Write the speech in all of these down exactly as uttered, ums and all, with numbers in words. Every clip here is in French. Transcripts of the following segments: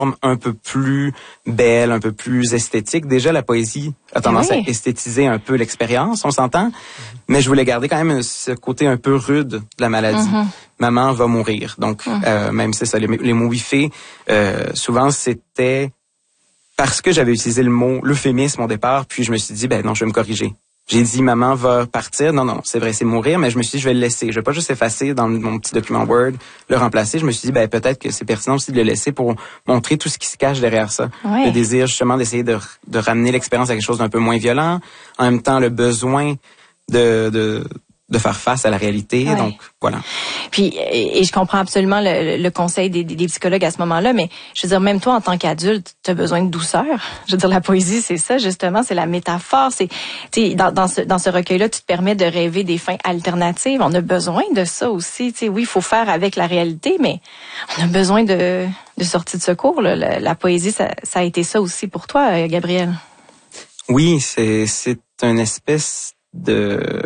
un peu plus belle, un peu plus esthétique. Déjà, la poésie a tendance oui. à esthétiser un peu l'expérience, on s'entend. Mm-hmm. Mais je voulais garder quand même ce côté un peu rude de la maladie. Mm-hmm. Maman va mourir. Donc, mm-hmm. euh, même c'est ça, les, les mots wifés, euh, souvent c'était parce que j'avais utilisé le mot l'euphémisme au départ, puis je me suis dit, ben non, je vais me corriger. J'ai dit, maman va partir. Non, non, c'est vrai, c'est mourir, mais je me suis dit, je vais le laisser. Je vais pas juste effacer dans mon petit document Word, le remplacer. Je me suis dit, ben peut-être que c'est pertinent aussi de le laisser pour montrer tout ce qui se cache derrière ça. Oui. Le désir, justement, d'essayer de, de ramener l'expérience à quelque chose d'un peu moins violent. En même temps, le besoin de... de de faire face à la réalité, ouais. donc voilà. Puis, et, et je comprends absolument le, le conseil des, des psychologues à ce moment-là, mais je veux dire, même toi, en tant qu'adulte, tu as besoin de douceur. Je veux dire, la poésie, c'est ça, justement, c'est la métaphore. C'est, tu sais, dans, dans ce, dans ce recueil-là, tu te permets de rêver des fins alternatives. On a besoin de ça aussi. Tu sais, oui, il faut faire avec la réalité, mais on a besoin de, de sortie de secours. Là. La, la poésie, ça, ça a été ça aussi pour toi, Gabriel. Oui, c'est, c'est une espèce de...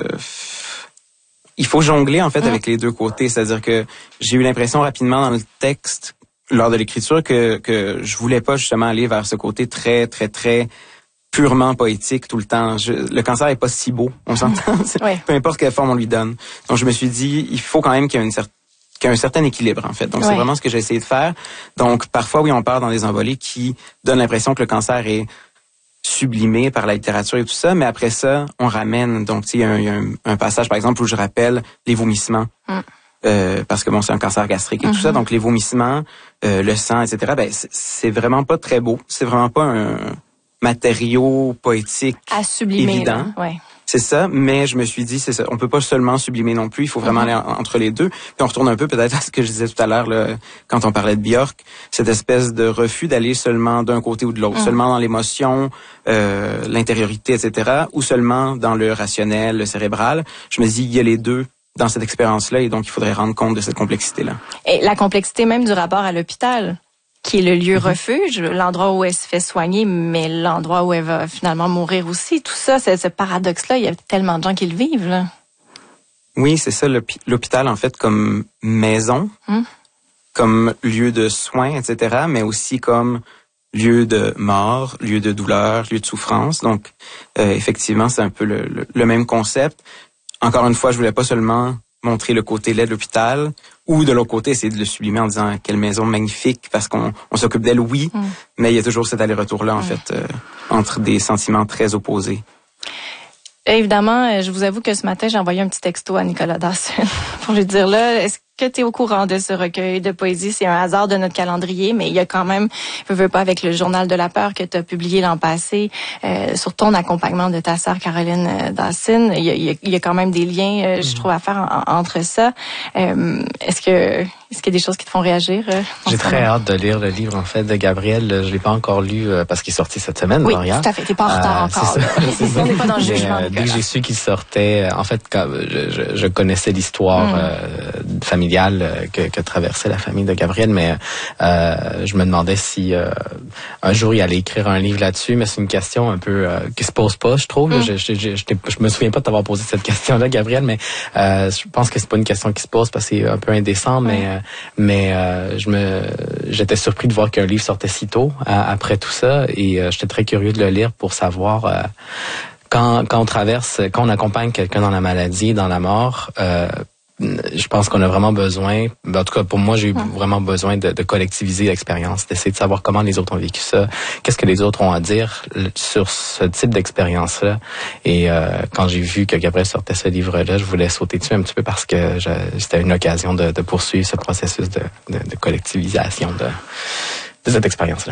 Il faut jongler, en fait, mmh. avec les deux côtés. C'est-à-dire que j'ai eu l'impression rapidement dans le texte, lors de l'écriture, que, que je voulais pas justement aller vers ce côté très, très, très purement poétique tout le temps. Je, le cancer est pas si beau, on s'entend. Mmh. Ouais. Peu importe quelle forme on lui donne. Donc, je me suis dit, il faut quand même qu'il y ait une certaine qu'il y ait un certain équilibre, en fait. Donc, ouais. c'est vraiment ce que j'ai essayé de faire. Donc, parfois, oui, on part dans des envolées qui donnent l'impression que le cancer est sublimé par la littérature et tout ça, mais après ça, on ramène. Donc, tu sais, il y a un, un passage, par exemple, où je rappelle les vomissements, mm. euh, parce que bon, c'est un cancer gastrique et mm-hmm. tout ça. Donc, les vomissements, euh, le sang, et cetera. Ben, c'est, c'est vraiment pas très beau. C'est vraiment pas un matériau poétique à sublimer, évident. Là, ouais. C'est ça, mais je me suis dit, c'est ça, on peut pas seulement sublimer non plus, il faut vraiment mm-hmm. aller en, entre les deux. Puis on retourne un peu peut-être à ce que je disais tout à l'heure là, quand on parlait de Björk, cette espèce de refus d'aller seulement d'un côté ou de l'autre, mm-hmm. seulement dans l'émotion, euh, l'intériorité, et cetera, ou seulement dans le rationnel, le cérébral. Je me dis, il y a les deux dans cette expérience-là, et donc il faudrait rendre compte de cette complexité-là. Et la complexité même du rapport à l'hôpital, qui est le lieu mm-hmm. refuge, l'endroit où elle se fait soigner, mais l'endroit où elle va finalement mourir aussi. Tout ça, c'est ce paradoxe-là, il y a tellement de gens qui le vivent, là. Oui, c'est ça, l'hôpital, en fait, comme maison, mm. comme lieu de soins, et cetera, mais aussi comme lieu de mort, lieu de douleur, lieu de souffrance. Donc, euh, effectivement, c'est un peu le, le, le même concept. Encore une fois, je voulais pas seulement montrer le côté laid de l'hôpital, ou de l'autre côté, essayer de le sublimer en disant quelle maison magnifique, parce qu'on on s'occupe d'elle, oui, mm. mais il y a toujours cet aller-retour-là, en mm. fait, euh, entre des sentiments très opposés. Évidemment, je vous avoue que ce matin, j'ai envoyé un petit texto à Nicolas Dawson pour lui dire, là, est-ce que tu es au courant de ce recueil de poésie? C'est un hasard de notre calendrier, mais il y a quand même, je veux pas, avec le Journal de la peur que tu as publié l'an passé, euh, sur ton accompagnement de ta sœur Caroline Dawson, il y a, il y a, il y a quand même des liens, euh, je trouve, à faire en, entre ça. Euh, est-ce que est-ce qu'il y a des choses qui te font réagir? Euh, J'ai très hâte de lire le livre, en fait, de Gabriel. Je l'ai pas encore lu euh, parce qu'il est sorti cette semaine, oui, Maria. Tout à fait. T'es pas en retard euh, encore. C'est ça. On n'est pas dans le jugement. Euh, dès que j'ai su qu'il sortait, en fait, quand je, je, je connaissais l'histoire mm. euh, familiale que, que traversait la famille de Gabriel, mais euh, je me demandais si euh, un jour il allait écrire un livre là-dessus, mais c'est une question un peu euh, qui se pose pas, je trouve. Mm. Je, je, je, je, je me souviens pas de t'avoir posé cette question-là, Gabriel, mais euh, je pense que c'est pas une question qui se pose parce que c'est un peu indécent, mm. mais euh, mais euh, je me j'étais surpris de voir qu'un livre sortait si tôt à, après tout ça, et euh, j'étais très curieux de le lire pour savoir euh, quand quand on traverse, quand on accompagne quelqu'un dans la maladie, dans la mort. Euh, Je pense qu'on a vraiment besoin, en tout cas pour moi, j'ai eu vraiment besoin de, de collectiviser l'expérience, d'essayer de savoir comment les autres ont vécu ça, qu'est-ce que les autres ont à dire sur ce type d'expérience-là. Et euh, quand j'ai vu que Gabriel sortait ce livre-là, je voulais sauter dessus un petit peu parce que je, c'était une occasion de, de poursuivre ce processus de, de, de collectivisation de, de cette expérience-là.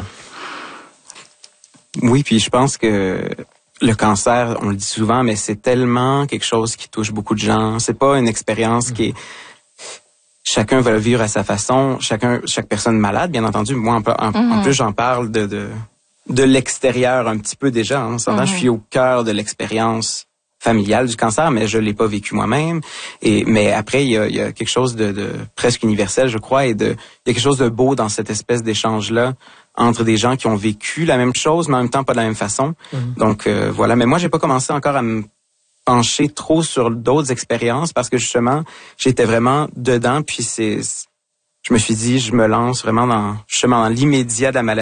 Oui, puis je pense que le cancer, on le dit souvent, mais c'est tellement quelque chose qui touche beaucoup de gens. C'est pas une expérience mmh. qui est... Chacun va le vivre à sa façon. Chacun, chaque personne malade, bien entendu. Moi, en, en, mmh. en plus, j'en parle de, de, de l'extérieur un petit peu déjà. Hein. Mmh. Je suis au cœur de l'expérience familiale du cancer, mais je l'ai pas vécu moi-même. Et mais après, il y a, il y a quelque chose de, de presque universel, je crois, et de il y a quelque chose de beau dans cette espèce d'échange-là entre des gens qui ont vécu la même chose, mais en même temps pas de la même façon. Mm-hmm. Donc euh, voilà. Mais moi, j'ai pas commencé encore à me pencher trop sur d'autres expériences parce que justement, j'étais vraiment dedans. Puis c'est je me suis dit, je me lance vraiment dans, justement dans l'immédiat de la maladie.